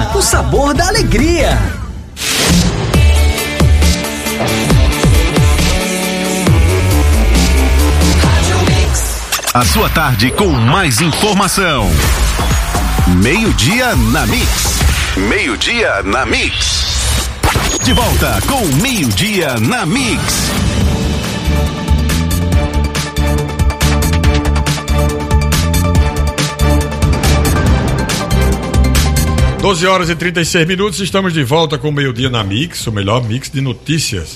Agricultura, o sabor da alegria. A sua tarde com mais informação. Meio-dia na Mix. Meio-dia na Mix. De volta com Meio-dia na Mix. Doze horas e 36 minutos, estamos de volta com o Meio-dia na Mix, o melhor mix de notícias.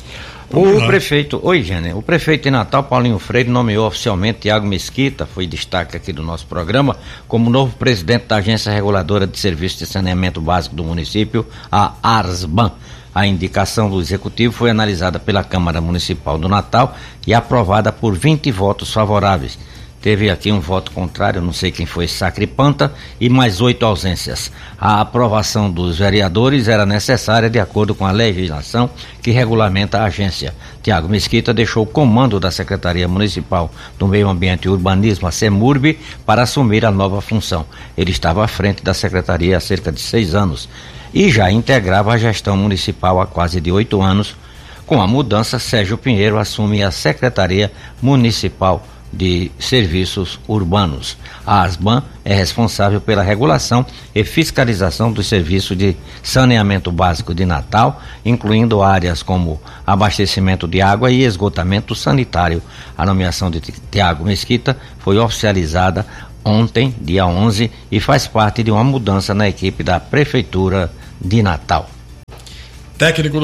O prefeito de Natal, Paulinho Freire, nomeou oficialmente Tiago Mesquita, foi destaque aqui do nosso programa, como novo presidente da Agência Reguladora de Serviços de Saneamento Básico do município, a ARSBAN. A indicação do executivo foi analisada pela Câmara Municipal do Natal e aprovada por 20 votos favoráveis. Teve aqui um voto contrário, não sei quem foi, sacripanta, e mais 8 ausências. A aprovação dos vereadores era necessária de acordo com a legislação que regulamenta a agência. Tiago Mesquita deixou o comando da Secretaria Municipal do Meio Ambiente e Urbanismo, a CEMURB, para assumir a nova função. Ele estava à frente da Secretaria há cerca de 6 anos e já integrava a gestão municipal há quase de 8 anos. Com a mudança, Sérgio Pinheiro assume a Secretaria Municipal de Serviços Urbanos. A ASBAN é responsável pela regulação e fiscalização dos serviços de saneamento básico de Natal, incluindo áreas como abastecimento de água e esgotamento sanitário. A nomeação de Tiago Mesquita foi oficializada ontem, dia 11, e faz parte de uma mudança na equipe da Prefeitura de Natal. Técnicos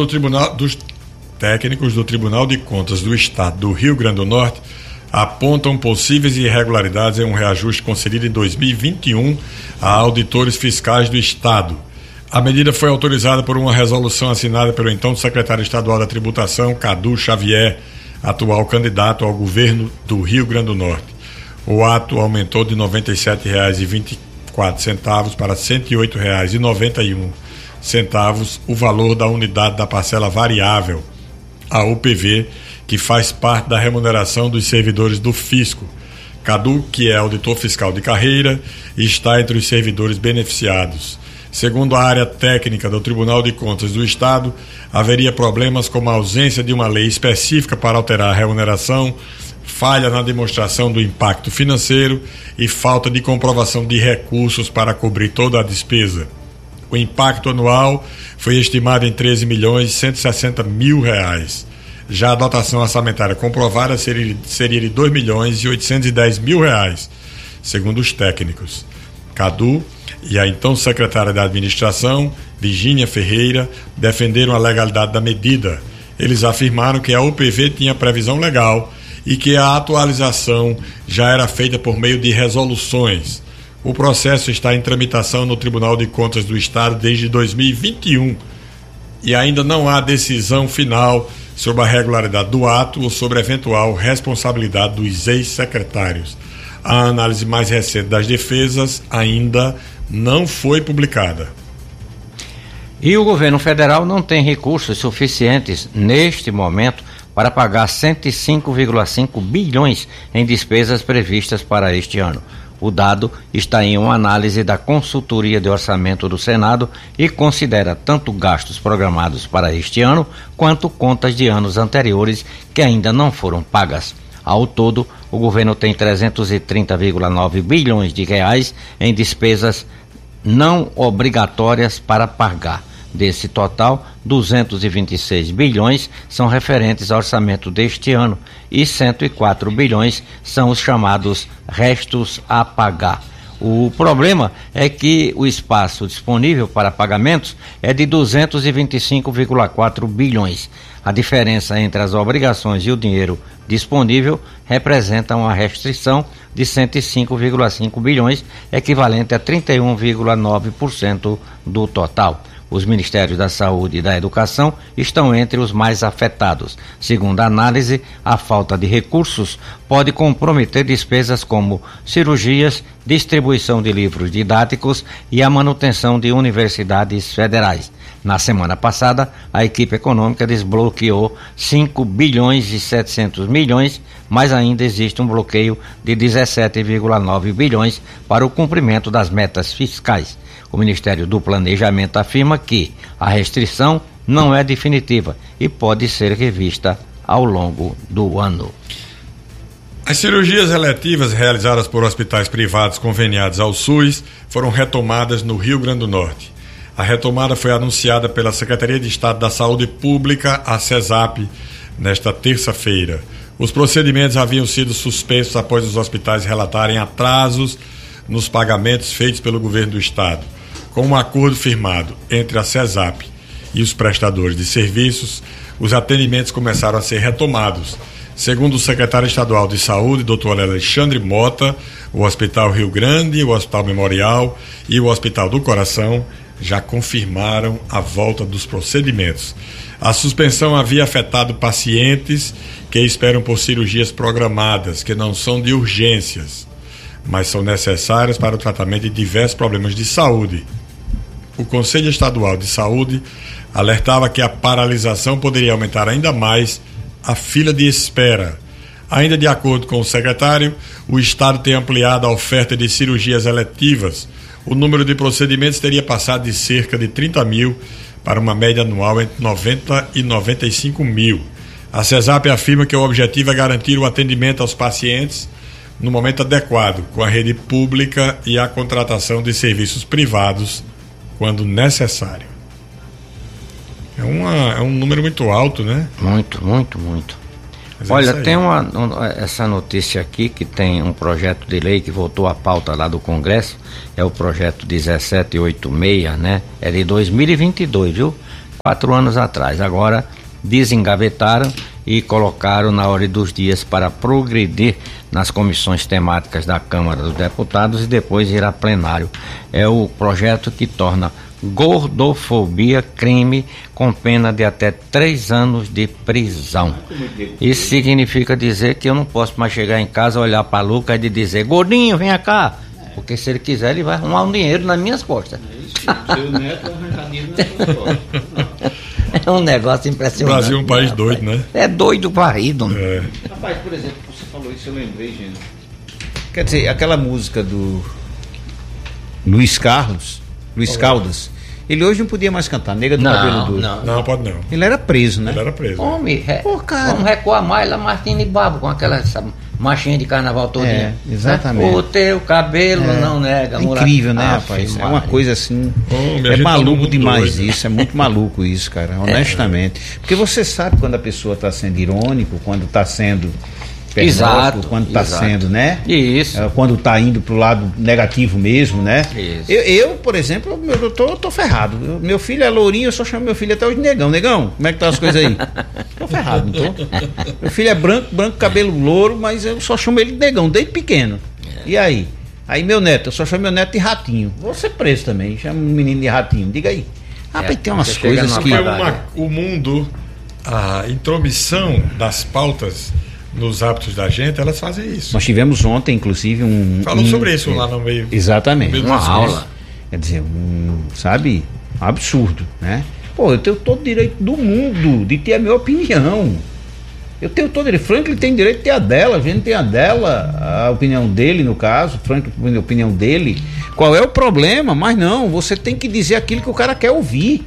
do Tribunal de Contas do Estado do Rio Grande do Norte apontam possíveis irregularidades em um reajuste concedido em 2021 a auditores fiscais do Estado. A medida foi autorizada por uma resolução assinada pelo então secretário estadual da Tributação, Cadu Xavier, atual candidato ao governo do Rio Grande do Norte. O ato aumentou de R$ 97,24 para R$ 108,91 o valor da unidade da parcela variável, a UPV, que faz parte da remuneração dos servidores do Fisco. Cadu, que é auditor fiscal de carreira, está entre os servidores beneficiados. Segundo a área técnica do Tribunal de Contas do Estado, haveria problemas como a ausência de uma lei específica para alterar a remuneração, falha na demonstração do impacto financeiro e falta de comprovação de recursos para cobrir toda a despesa. O impacto anual foi estimado em R$ 13.160.000. Já a dotação orçamentária comprovada seria de R$ 2.810.000, segundo os técnicos. Cadu e a então secretária da Administração, Virgínia Ferreira, defenderam a legalidade da medida. Eles afirmaram que a UPV tinha previsão legal e que a atualização já era feita por meio de resoluções. O processo está em tramitação no Tribunal de Contas do Estado desde 2021 e ainda não há decisão final sobre a regularidade do ato ou sobre a eventual responsabilidade dos ex-secretários. A análise mais recente das defesas ainda não foi publicada. E o governo federal não tem recursos suficientes neste momento para pagar 105,5 bilhões em despesas previstas para este ano. O dado está em uma análise da Consultoria de Orçamento do Senado e considera tanto gastos programados para este ano quanto contas de anos anteriores que ainda não foram pagas. Ao todo, o governo tem 330,9 bilhões de reais em despesas não obrigatórias para pagar. Desse total, 226 bilhões são referentes ao orçamento deste ano e 104 bilhões são os chamados restos a pagar. O problema é que o espaço disponível para pagamentos é de 225,4 bilhões. A diferença entre as obrigações e o dinheiro disponível representa uma restrição de 105,5 bilhões, equivalente a 31,9% do total. Os Ministérios da Saúde e da Educação estão entre os mais afetados. Segundo a análise, a falta de recursos pode comprometer despesas como cirurgias, distribuição de livros didáticos e a manutenção de universidades federais. Na semana passada, a equipe econômica desbloqueou 5 bilhões e 700 milhões, mas ainda existe um bloqueio de 17,9 bilhões para o cumprimento das metas fiscais. O Ministério do Planejamento afirma que a restrição não é definitiva e pode ser revista ao longo do ano. As cirurgias eletivas realizadas por hospitais privados conveniados ao SUS foram retomadas no Rio Grande do Norte. A retomada foi anunciada pela Secretaria de Estado da Saúde Pública, a CESAP, nesta terça-feira. Os procedimentos haviam sido suspensos após os hospitais relatarem atrasos nos pagamentos feitos pelo governo do estado. Com um acordo firmado entre a CESAP e os prestadores de serviços, os atendimentos começaram a ser retomados. Segundo o secretário estadual de saúde, Dr. Alexandre Mota, o Hospital Rio Grande, o Hospital Memorial e o Hospital do Coração já confirmaram a volta dos procedimentos. A suspensão havia afetado pacientes que esperam por cirurgias programadas, que não são de urgências, mas são necessárias para o tratamento de diversos problemas de saúde. O Conselho Estadual de Saúde alertava que a paralisação poderia aumentar ainda mais a fila de espera. Ainda de acordo com o secretário, o Estado tem ampliado a oferta de cirurgias eletivas. O número de procedimentos teria passado de cerca de 30 mil para uma média anual entre 90 e 95 mil. A CESAP afirma que o objetivo é garantir o atendimento aos pacientes no momento adequado, com a rede pública e a contratação de serviços privados quando necessário. É um número muito alto, né? Muito. Mas olha, tem essa notícia aqui que tem um projeto de lei que voltou à pauta lá do Congresso, é o projeto 1786, né? É de 2022, viu? 4 anos atrás. Agora desengavetaram e colocaram na ordem dos dias para progredir nas comissões temáticas da Câmara dos Deputados e depois ir a plenário. É o projeto que torna gordofobia crime com pena de até 3 anos de prisão. Isso significa dizer que eu não posso mais chegar em casa, olhar para a Luca e dizer: gordinho, vem cá. Porque se ele quiser, ele vai arrumar um dinheiro nas minhas costas. Seu neto vai arrancar dinheiro nas suas costas. É um negócio impressionante. O Brasil é um país doido, né? É doido varrido. É. Rapaz, por exemplo, você falou isso, eu lembrei, gente. Quer dizer, aquela música do Luiz Caldas, ele hoje não podia mais cantar, Nega do Cabelo Duro. Não, pode não. Ele era preso, né? Ele era preso. Homem, cara. vamos recuar mais lá, Martina e Babo, com aquela marchinha de carnaval todinha. Exatamente. O teu cabelo não nega. É incrível, né, rapaz? É uma coisa assim. É maluco demais doido. Isso, é muito maluco isso, cara, honestamente. Porque você sabe quando a pessoa está sendo irônico, quando está sendo exato, quando está sendo, né? Isso. Quando está indo pro lado negativo mesmo, né? Isso. Eu, por exemplo, eu tô ferrado. Meu filho é lourinho, eu só chamo meu filho até hoje de Negão. Negão, como é que tá as coisas aí? Tô ferrado, não tô? Meu filho é branco, cabelo louro, mas eu só chamo ele de Negão, desde pequeno. E aí? Aí meu neto, eu só chamo meu neto de Ratinho. Vou ser preso também, chamo um menino de Ratinho. Diga aí. Rapaz, tem umas coisas que... O mundo, a intromissão das pautas nos hábitos da gente, elas fazem isso. Nós tivemos ontem, inclusive, Falou sobre isso lá no meio. Exatamente. No meio uma aula. Quer dizer, sabe, um absurdo, né? Pô, eu tenho todo o direito do mundo de ter a minha opinião. Eu tenho todo o direito. Franklin tem direito de ter a dela, a gente tem a dela, a opinião dele, no caso, Franklin tem a opinião dele. Qual é o problema? Mas não, você tem que dizer aquilo que o cara quer ouvir.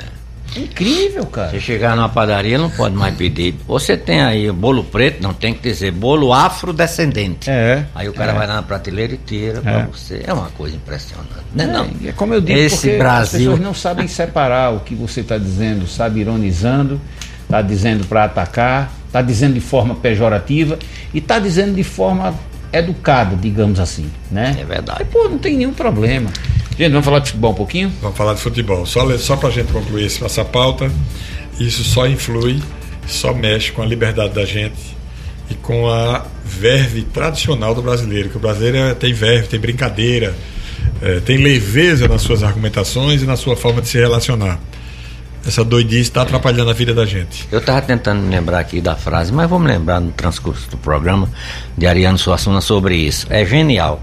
Incrível, cara. Se chegar numa padaria, não pode mais pedir. Você tem aí bolo preto, não, tem que dizer bolo afrodescendente. Aí o cara vai lá na prateleira e tira pra você. É uma coisa impressionante, né? Não. É como eu digo, esse porque Brasil... as pessoas não sabem separar o que você está dizendo, sabe, ironizando, está dizendo para atacar, está dizendo de forma pejorativa e está dizendo de forma educada, digamos assim, né? É verdade. E, pô, não tem nenhum problema. Gente, vamos falar de futebol um pouquinho? Vamos falar de futebol. Só para a gente concluir essa pauta, isso só influi, só mexe com a liberdade da gente e com a verve tradicional do brasileiro, que o brasileiro tem verve, tem brincadeira, tem leveza nas suas argumentações e na sua forma de se relacionar. Essa doidice está atrapalhando a vida da gente. Eu estava tentando me lembrar aqui da frase, mas vou me lembrar no transcurso do programa de Ariano Suassuna sobre isso. É genial.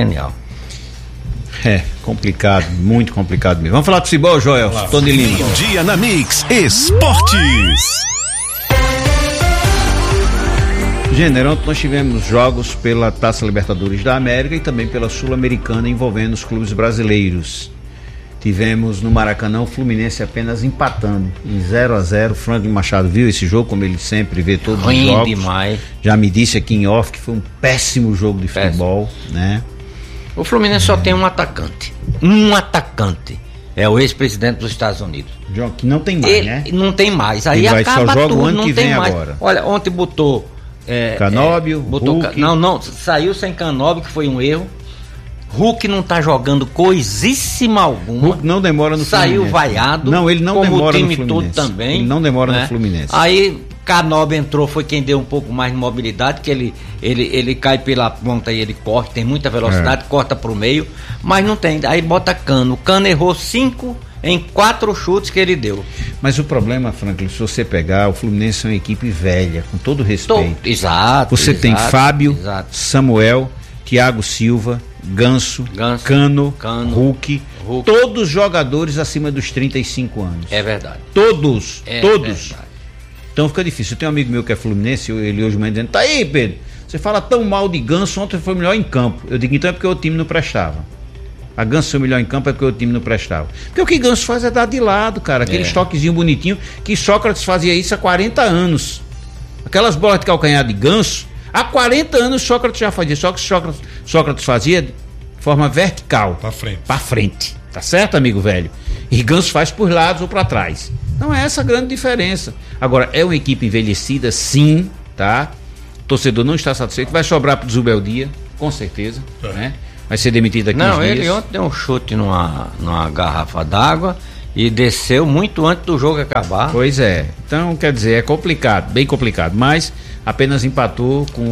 É complicado, muito complicado mesmo. Vamos falar de futebol, Joel? Tony Lima. Meio-dia na Mix Esportes. Gênero, ontem nós tivemos jogos pela Taça Libertadores da América e também pela Sul-Americana envolvendo os clubes brasileiros. tivemos no Maracanã o Fluminense apenas empatando em 0-0. Franklin Machado viu esse jogo, como ele sempre vê todos os jogos. Demais. Já me disse aqui em off que foi um péssimo jogo de futebol, né? O Fluminense só tem um atacante. É o ex-presidente dos Estados Unidos. Que não tem mais, né? Não tem mais. Aí ele acaba só joga tudo, o ano não que tem vem mais. agora. Olha, ontem botou... Canóbio, Hulk. Não, saiu sem Canóbio, que foi um erro. Hulk não tá jogando coisíssima alguma. Hulk não demora no Fluminense. Saiu vaiado. Não, ele não demora no Fluminense. Como o time todo também. Ele não demora no Fluminense. Aí Canóbio entrou, foi quem deu um pouco mais de mobilidade, que ele cai pela ponta e ele corre, tem muita velocidade, corta pro meio, mas não tem. Aí bota Cano. O Cano errou 5 em 4 chutes que ele deu. Mas o problema, Franklin, se você pegar, o Fluminense é uma equipe velha, com todo respeito. Exato. Você tem Fábio, Samuel, Thiago Silva, Ganso, Cano, Hulk, todos jogadores acima dos 35 anos. É verdade. Todos. Verdade. Então fica difícil. Eu tenho um amigo meu que é Fluminense, ele hoje me dizendo, tá aí, Pedro, você fala tão mal de Ganso, ontem foi melhor em campo. Eu digo, então é porque o time não prestava. A Ganso foi melhor em campo é porque o time não prestava. Porque o que Ganso faz é dar de lado, cara, aquele toquezinho bonitinho, que Sócrates fazia isso há 40 anos. Aquelas bolas de calcanhar de Ganso, há 40 anos Sócrates já fazia, só que Sócrates fazia de forma vertical. Pra frente. Tá certo, amigo velho? E Ganso faz por lados ou pra trás. Então é essa a grande diferença. Agora, é uma equipe envelhecida, sim, tá? O torcedor não está satisfeito, vai sobrar pro Zubeldia, com certeza, né? Vai ser demitido aqui uns dias. Ele ontem deu um chute numa garrafa d'água e desceu muito antes do jogo acabar. Pois é. Então, quer dizer, é complicado, bem complicado, mas apenas empatou com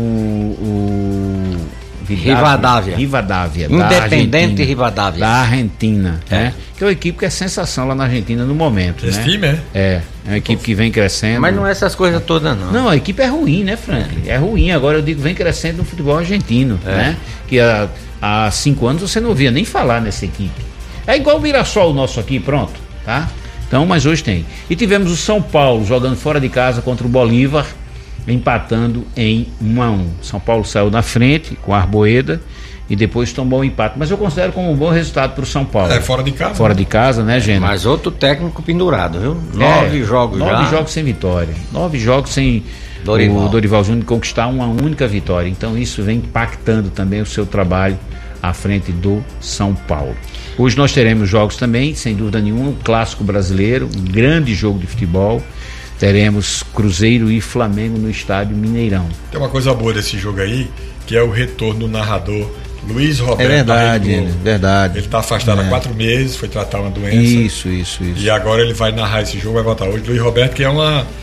o Rivadavia. Independente Rivadavia. Da Argentina, né? Que é uma equipe que é sensação lá na Argentina no momento, Esse né? time é uma equipe que vem crescendo. Mas não é essas coisas todas, não. Não, a equipe é ruim, né, Franklin? É ruim. Agora eu digo, vem crescendo no futebol argentino, né? Que há 5 anos você não ouvia nem falar nessa equipe. É igual o Mirassol nosso aqui, pronto, tá? Então, mas hoje tem. E tivemos o São Paulo jogando fora de casa contra o Bolívar, empatando em 1-1. São Paulo saiu na frente com a Arboeda e depois tomou um empate. Mas eu considero como um bom resultado para o São Paulo. Fora de casa. Fora de casa, né, Gênero? Mas outro técnico pendurado, viu? 9 jogos já. 9 jogos sem vitória. 9 jogos sem o Dorival Júnior conquistar uma única vitória. Então isso vem impactando também o seu trabalho à frente do São Paulo. Hoje nós teremos jogos também, sem dúvida nenhuma, um clássico brasileiro, um grande jogo de futebol. Teremos Cruzeiro e Flamengo no estádio Mineirão. Tem uma coisa boa desse jogo aí, que é o retorno do narrador Luiz Roberto. É verdade, verdade. Ele está afastado há 4 meses, foi tratar uma doença. Isso. E agora ele vai narrar esse jogo, vai voltar hoje. Luiz Roberto, que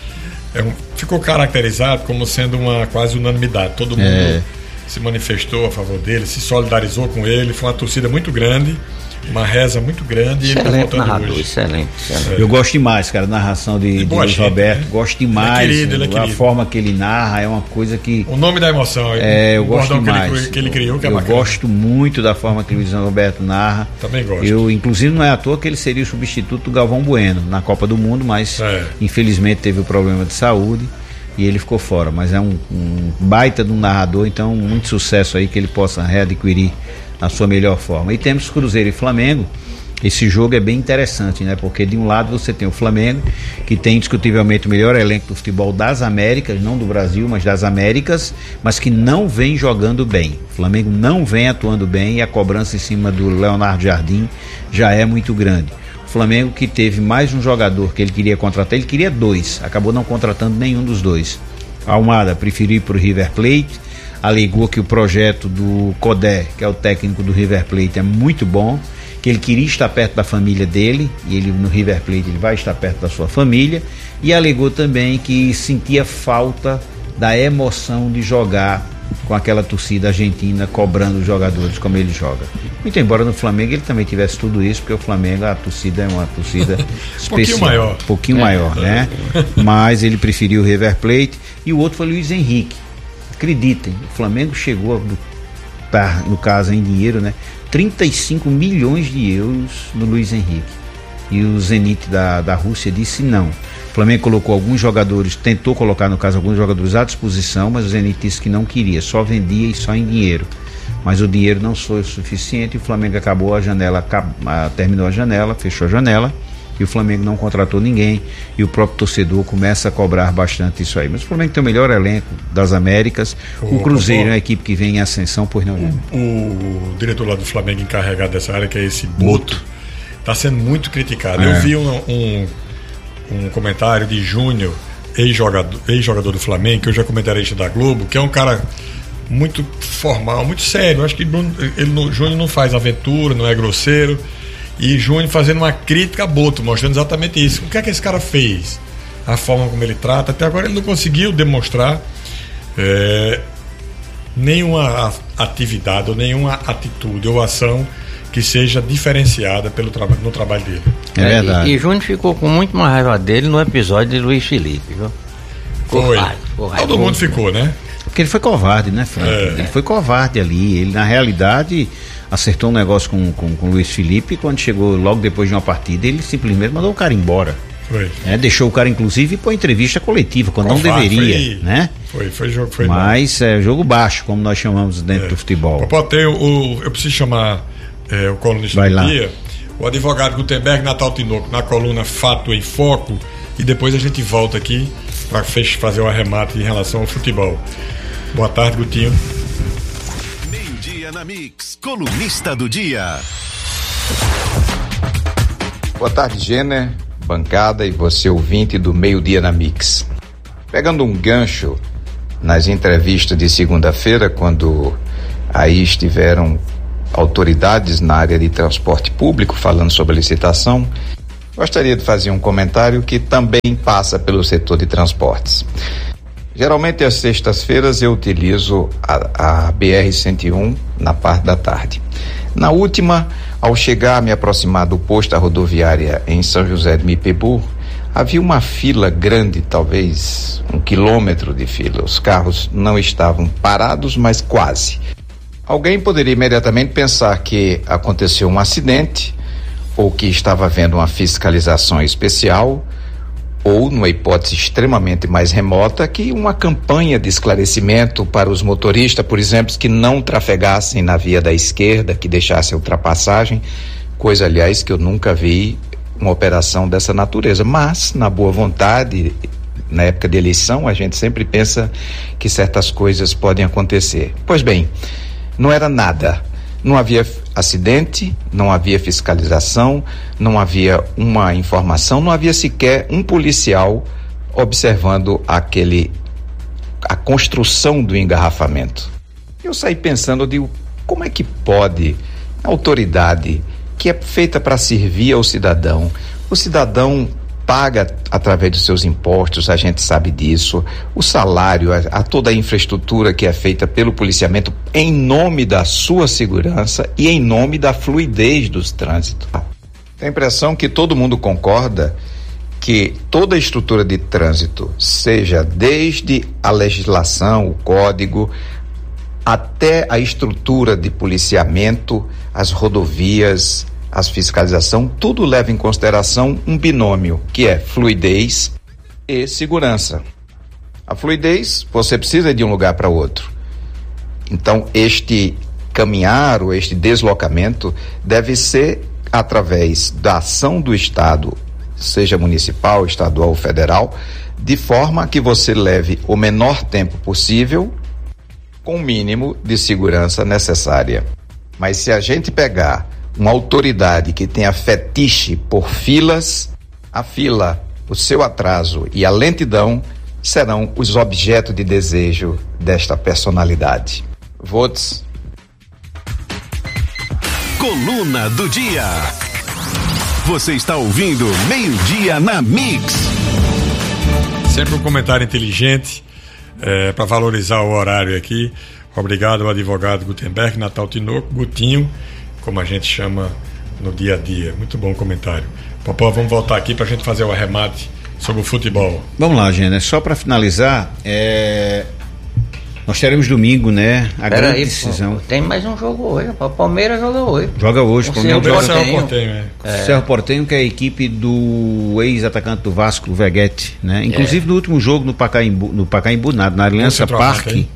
ficou caracterizado como sendo uma quase unanimidade. Todo mundo se manifestou a favor dele, se solidarizou com ele. Foi uma torcida muito grande, uma reza muito grande. Excelente narrador, excelente. Eu gosto demais, cara, da narração de Luiz Roberto. Né? Gosto demais. Ele é querido. A forma que ele narra é uma coisa que... O nome da emoção. Eu gosto demais. Que ele criou, que é eu bacana. Gosto muito da forma que o Luiz Roberto narra. Também gosto. Inclusive, não é à toa que ele seria o substituto do Galvão Bueno na Copa do Mundo, mas infelizmente teve o problema de saúde e ele ficou fora. Mas é um baita de um narrador, então muito sucesso aí que ele possa readquirir na sua melhor forma. E temos Cruzeiro e Flamengo. Esse jogo é bem interessante, né? Porque de um lado você tem o Flamengo, que tem indiscutivelmente o melhor elenco do futebol das Américas, não do Brasil, mas das Américas, mas que não vem jogando bem. O Flamengo não vem atuando bem e a cobrança em cima do Leonardo Jardim já é muito grande. O Flamengo, que teve mais um jogador que ele queria contratar, ele queria 2, acabou não contratando nenhum dos 2. Almada preferiu ir para o River Plate, alegou que o projeto do Codé, que é o técnico do River Plate, é muito bom, que ele queria estar perto da família dele, e ele no River Plate ele vai estar perto da sua família, e alegou também que sentia falta da emoção de jogar com aquela torcida argentina cobrando os jogadores como ele joga. Muito embora no Flamengo ele também tivesse tudo isso, porque o Flamengo, a torcida é uma torcida especial. Um pouquinho maior, né? Mas ele preferiu o River Plate, e o outro foi o Luiz Henrique. Acreditem, o Flamengo chegou, no caso em dinheiro, né, 35 milhões de euros no Luiz Henrique. E o Zenit da Rússia disse não. O Flamengo colocou alguns jogadores, tentou colocar no caso alguns jogadores à disposição, mas o Zenit disse que não queria, só vendia e só em dinheiro. mas o dinheiro não foi o suficiente. O Flamengo acabou a janela, terminou a janela, fechou a janela, e o Flamengo não contratou ninguém, e o próprio torcedor começa a cobrar bastante isso aí. Mas o Flamengo tem o melhor elenco das Américas. O Cruzeiro é uma equipe que vem em ascensão, pois não. O diretor lá do Flamengo encarregado dessa área, que é esse Boto, está sendo muito criticado. Eu vi um comentário de Júnior, ex-jogador do Flamengo, que hoje é comentarista da Globo, que é um cara muito formal, muito sério. Eu acho que Júnior não faz aventura, não é grosseiro. E Júnior fazendo uma crítica a Boto, mostrando exatamente isso. O que é que esse cara fez? A forma como ele trata. Até agora ele não conseguiu demonstrar nenhuma atividade ou nenhuma atitude ou ação que seja diferenciada no trabalho dele. É verdade. E Júnior ficou com muito mais raiva dele no episódio de Luiz Felipe, viu? Foi. Todo mundo ficou, né? Porque ele foi covarde, né, Frank? Ele foi covarde ali. Ele, na realidade, acertou um negócio com o Luiz Felipe, e quando chegou logo depois de uma partida, ele simplesmente mandou o cara embora. Foi. Deixou o cara, inclusive, para entrevista coletiva, quando não deveria, né? Foi jogo, foi. Mas jogo baixo, como nós chamamos dentro do futebol. Eu preciso chamar o colunista do dia, o advogado Gutenberg Natal Tinoco, na coluna Fato em Foco, e depois a gente volta aqui para fazer o arremate em relação ao futebol. Boa tarde, Gutinho. Meio-dia na Mix, colunista do dia. Boa tarde, Jenner, bancada e você ouvinte do Meio-dia na Mix. Pegando um gancho nas entrevistas de segunda-feira, quando aí estiveram autoridades na área de transporte público falando sobre a licitação, gostaria de fazer um comentário que também passa pelo setor de transportes. Geralmente às sextas-feiras eu utilizo a BR-101 na parte da tarde. Na última, ao chegar, me aproximar do posto da rodoviária em São José de Mipibu, havia uma fila grande, talvez 1 quilômetro de fila. Os carros não estavam parados, mas quase. Alguém poderia imediatamente pensar que aconteceu um acidente, ou que estava havendo uma fiscalização especial, ou, numa hipótese extremamente mais remota, que uma campanha de esclarecimento para os motoristas, por exemplo, que não trafegassem na via da esquerda, que deixassem a ultrapassagem, coisa, aliás, que eu nunca vi uma operação dessa natureza. Mas, na boa vontade, na época de eleição, a gente sempre pensa que certas coisas podem acontecer. Pois bem, não era nada. Não havia acidente, não havia fiscalização, não havia uma informação, não havia sequer um policial observando a construção do engarrafamento. Eu saí pensando, como é que pode a autoridade que é feita para servir ao cidadão, o cidadão paga através dos seus impostos, a gente sabe disso, o salário, a toda a infraestrutura que é feita pelo policiamento em nome da sua segurança e em nome da fluidez dos trânsitos. Tenho a impressão que todo mundo concorda que toda a estrutura de trânsito, seja desde a legislação, o código, até a estrutura de policiamento, as rodovias, a fiscalização, tudo leva em consideração um binômio, que é fluidez e segurança. A fluidez, você precisa de um lugar para outro. Então, este caminhar ou este deslocamento deve ser através da ação do Estado, seja municipal, estadual ou federal, de forma que você leve o menor tempo possível com o mínimo de segurança necessária. Mas se a gente pegar uma autoridade que tenha fetiche por filas, a fila, o seu atraso e a lentidão serão os objetos de desejo desta personalidade. Votos. Coluna do dia. Você está ouvindo Meio-dia na Mix. Sempre um comentário inteligente para valorizar o horário aqui. Obrigado ao advogado Gutenberg, Natal Tinoco, Gutinho, como a gente chama no dia a dia. Muito bom comentário. Popó, vamos voltar aqui para a gente fazer o arremate sobre o futebol. Vamos lá, gente. Só para finalizar, nós teremos domingo, né? A grande decisão. Pô, tem mais um jogo hoje. O Palmeiras joga hoje. Joga hoje. O Cerro Porteño. Cerro Porteño, que é a equipe do ex-atacante do Vasco, Veguete, né? Inclusive no último jogo no Pacaembu, na Aliança Parque,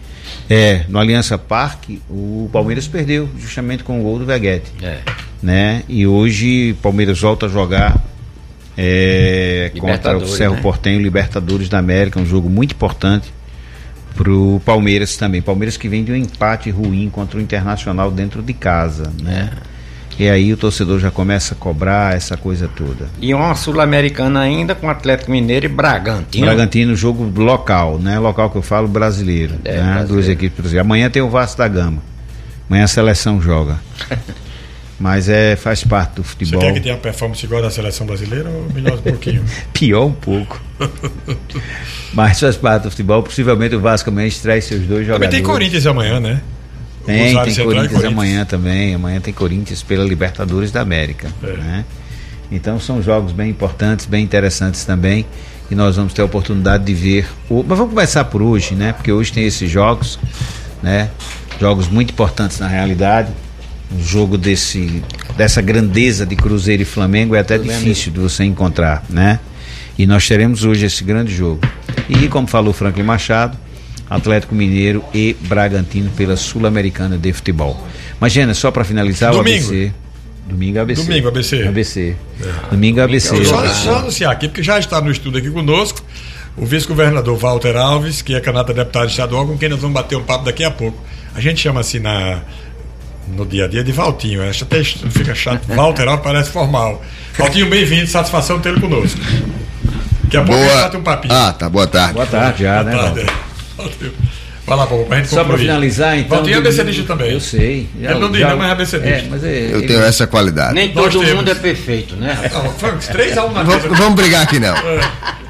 No Aliança Parque, o Palmeiras perdeu, justamente com o gol do Veguete. Né? E hoje o Palmeiras volta a jogar contra o Cerro Porteño, Libertadores da América, um jogo muito importante pro Palmeiras também. Palmeiras que vem de um empate ruim contra o Internacional dentro de casa, né? E aí o torcedor já começa a cobrar essa coisa toda. E uma Sul-Americana ainda com Atlético Mineiro e Bragantino. Bragantino, jogo local, né? Local que eu falo, brasileiro. Né? Brasileiro. Duas equipes brasileiras. Amanhã tem o Vasco da Gama. Amanhã a seleção joga. Mas faz parte do futebol. Você quer que tenha uma performance igual da seleção brasileira ou melhor um pouquinho? Pior um pouco. Mas faz parte do futebol. Possivelmente o Vasco amanhã estreia seus dois jogadores. Também tem Corinthians amanhã, né? Tem Corinthians amanhã também. Amanhã tem Corinthians pela Libertadores da América. Né? Então são jogos bem importantes, bem interessantes também. E nós vamos ter a oportunidade de ver. Mas vamos começar por hoje, né? Porque hoje tem esses jogos, né? Jogos muito importantes na realidade. Um jogo dessa grandeza de Cruzeiro e Flamengo é até difícil de você encontrar, né? E nós teremos hoje esse grande jogo. E como falou Franklin Machado, Atlético Mineiro e Bragantino pela Sul-Americana de Futebol. Imagina, só para finalizar, domingo. O ABC. Domingo ABC. Domingo ABC. ABC. Domingo ABC. Só anunciar aqui, porque já está no estúdio aqui conosco o vice-governador Walter Alves, que é candidato a deputado estadual, com quem nós vamos bater um papo daqui a pouco. A gente chama assim no dia a dia de Valtinho, acho até fica chato. Walter Alves parece formal. Valtinho, bem-vindo, satisfação tê-lo conosco. Daqui a pouco a gente bate um papinho. Tá, boa tarde. Boa tarde já, né, Walter? Vai lá, pra gente só para finalizar, então. Valtinho é ABCdista também. Eu sei. Ele não diz, mas é ABCdista. Eu tenho essa qualidade. Nem todo mundo é perfeito, né? Não, 3-1 na casa. Vamos brigar aqui não.